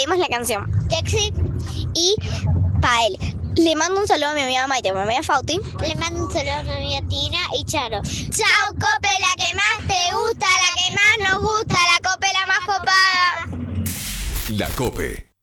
pedimos la canción. Texi. Y para él, le mando un saludo a mi amiga Maite, a mi amiga Fauti. Le mando un saludo a mi amiga Tina y Charo. Chao, Cope, la que más te gusta, la que más nos gusta, la Cope la más copada. La Cope.